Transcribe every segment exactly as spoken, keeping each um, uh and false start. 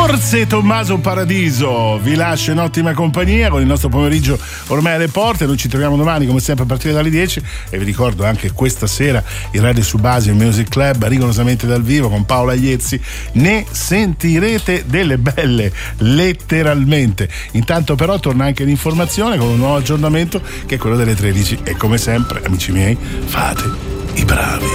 Forse Tommaso Paradiso vi lascia in ottima compagnia con il nostro pomeriggio ormai alle porte. Noi ci troviamo domani come sempre a partire dalle dieci e vi ricordo anche questa sera il Radio Subasio Music Club rigorosamente dal vivo con Paola Iezzi. Ne sentirete delle belle, letteralmente. Intanto però torna anche l'informazione con un nuovo aggiornamento che è quello delle tredici e come sempre, amici miei, fate i bravi.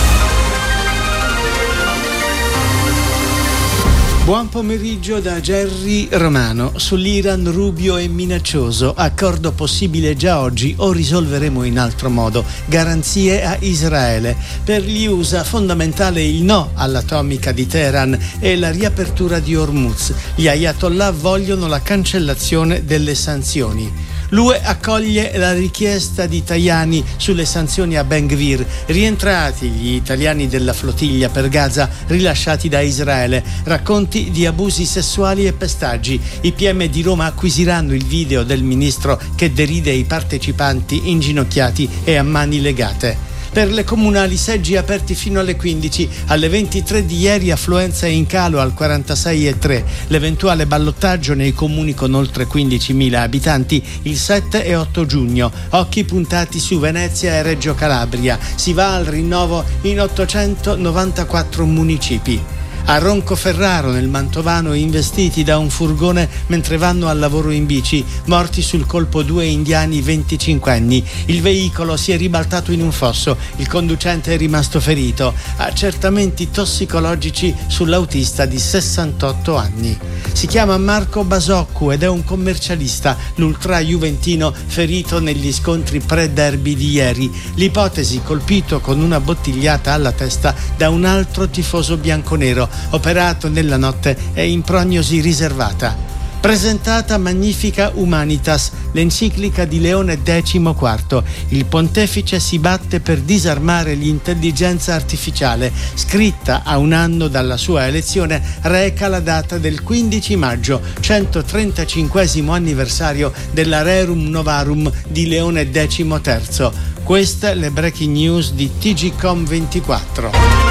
Buon pomeriggio da Gerry Romano. Sull'Iran Rubio e minaccioso, accordo possibile già oggi o risolveremo in altro modo, garanzie a Israele. Per gli U S A fondamentale il no all'atomica di Teheran e la riapertura di Hormuz. Gli Ayatollah vogliono la cancellazione delle sanzioni. L'U E accoglie la richiesta di Tajani sulle sanzioni a Ben Gvir. Rientrati gli italiani della flottiglia per Gaza rilasciati da Israele. Racconti di abusi sessuali e pestaggi. I P M di Roma acquisiranno il video del ministro che deride i partecipanti inginocchiati e a mani legate. Per le comunali seggi aperti fino alle quindici, alle ventitré di ieri affluenza in calo al quarantasei virgola tre, l'eventuale ballottaggio nei comuni con oltre quindicimila abitanti il sette e otto giugno, occhi puntati su Venezia e Reggio Calabria, si va al rinnovo in ottocentonovantaquattro municipi. A Roncoferraro, nel Mantovano, investiti da un furgone mentre vanno al lavoro in bici, morti sul colpo due indiani venticinquenni. Il veicolo si è ribaltato in un fosso, il conducente è rimasto ferito. Accertamenti tossicologici sull'autista di sessantotto anni. Si chiama Marco Basoccu ed è un commercialista, l'ultra juventino ferito negli scontri pre-derby di ieri. L'ipotesi, colpito con una bottigliata alla testa da un altro tifoso bianconero, operato nella notte e in prognosi riservata. Presentata Magnifica Humanitas, l'enciclica di Leone quattordici. Il pontefice si batte per disarmare l'intelligenza artificiale. Scritta a un anno dalla sua elezione, reca la data del quindici maggio, centotrentacinquesimo anniversario della Rerum Novarum di Leone diciotto. Queste le breaking news di T G Com ventiquattro.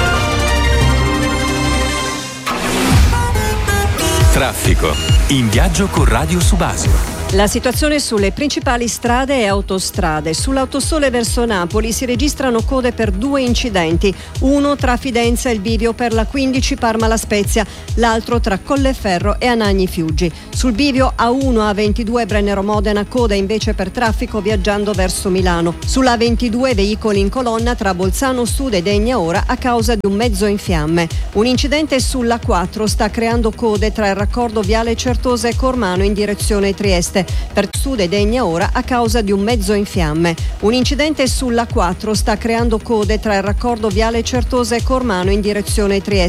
Traffico. In viaggio con Radio Subasio. La situazione sulle principali strade e autostrade. Sull'autosole verso Napoli si registrano code per due incidenti, uno tra Fidenza e il bivio per la quindici Parma-La Spezia, l'altro tra Colleferro e Anagni Fiuggi. Sul bivio A uno A ventidue Brennero-Modena, coda invece per traffico viaggiando verso Milano. Sulla ventidue veicoli in colonna tra Bolzano Sud e Degna Ora a causa di un mezzo in fiamme. Un incidente sulla quattro sta creando code tra il raccordo viale Certosa e Cormano in direzione Trieste. Per Sud e Degna Ora a causa di un mezzo in fiamme. Un incidente sulla quattro sta creando code tra il raccordo viale Certosa e Cormano in direzione Trieste.